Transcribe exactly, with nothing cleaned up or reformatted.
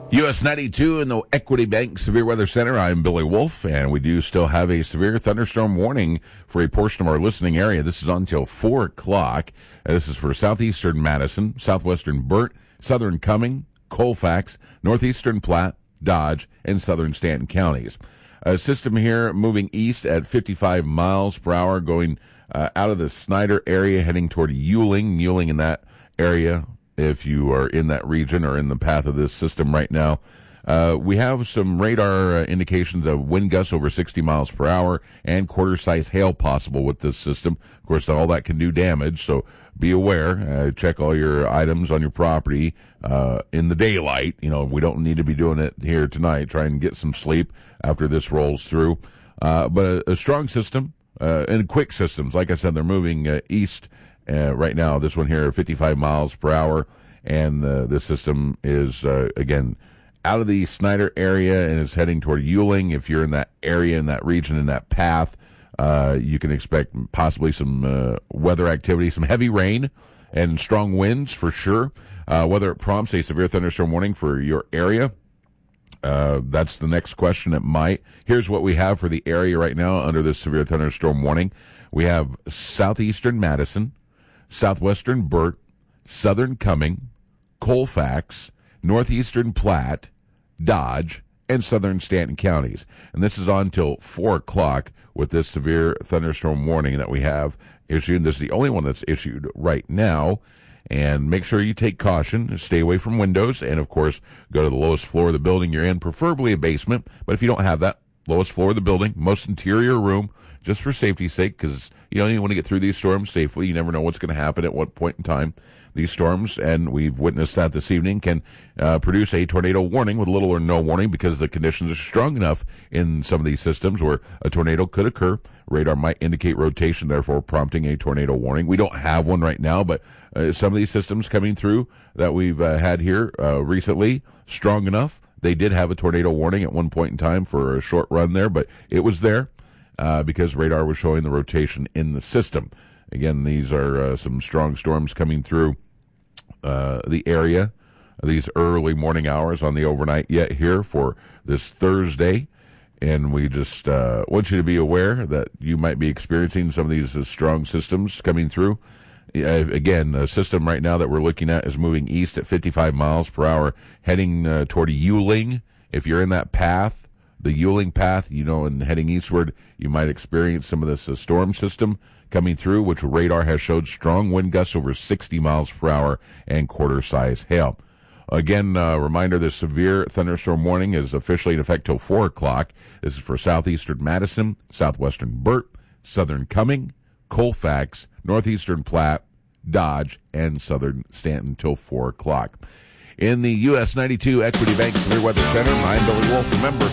U S ninety-two in the Equity Bank Severe Weather Center. I'm Billy Wolf, and we do still have a severe thunderstorm warning for a portion of our listening area. This is on until four o'clock. Uh, this is for southeastern Madison, southwestern Burt, southern Cumming, Colfax, northeastern Platte, Dodge, and southern Stanton counties. A system here moving east at fifty-five miles per hour, going uh, out of the Snyder area, heading toward Yuling. Yuling in that area, if you are in that region or in the path of this system right now. Uh, we have some radar uh, indications of wind gusts over sixty miles per hour and quarter-size hail possible with this system. Of course, all that can do damage, so be aware. Uh, check all your items on your property uh, in the daylight. You know, we don't need to be doing it here tonight. Try and get some sleep after this rolls through. Uh, but a, a strong system uh, and quick systems. Like I said, they're moving uh, east Uh, right now. This one here, fifty-five miles per hour, and uh, the system is, uh, again, out of the Snyder area and is heading toward Yuling. If you're in that area, in that region, in that path, uh, you can expect possibly some uh, weather activity, some heavy rain and strong winds for sure. Uh, whether it prompts a severe thunderstorm warning for your area, uh, that's the next question. It might. Here's what we have for the area right now under this severe thunderstorm warning. We have southeastern Madison, southwestern Burt, southern Cumming, Colfax, northeastern Platte, Dodge, and southern Stanton counties. And this is on until four o'clock with this severe thunderstorm warning that we have issued. This is the only one that's issued right now. And make sure you take caution, stay away from windows, and, of course, go to the lowest floor of the building you're in, preferably a basement. But if you don't have that, lowest floor of the building, most interior room, just for safety's sake, because you don't even want to get through these storms safely. You never know what's going to happen at what point in time. These storms, and we've witnessed that this evening, can uh, produce a tornado warning with little or no warning because the conditions are strong enough in some of these systems where a tornado could occur. Radar might indicate rotation, therefore prompting a tornado warning. We don't have one right now, but uh, some of these systems coming through that we've uh, had here uh, recently, strong enough. They did have a tornado warning at one point in time for a short run there, but it was there. Uh, because radar was showing the rotation in the system. Again, these are uh, some strong storms coming through uh, the area, these early morning hours on the overnight yet here for this Thursday. And we just uh, want you to be aware that you might be experiencing some of these uh, strong systems coming through. Uh, again, the system right now that we're looking at is moving east at fifty-five miles per hour, heading uh, toward Yuling. If you're in that path, the Yuling path, you know, and heading eastward, you might experience some of this uh, storm system coming through, which radar has showed strong wind gusts over sixty miles per hour and quarter-size hail. Again, uh, reminder, the severe thunderstorm warning is officially in effect till four o'clock. This is for southeastern Madison, southwestern Burt, southern Cumming, Colfax, northeastern Platte, Dodge, and southern Stanton till four o'clock. In the U S ninety-two Equity Bank Severe Weather Center, I'm Billy Wolf. Remember,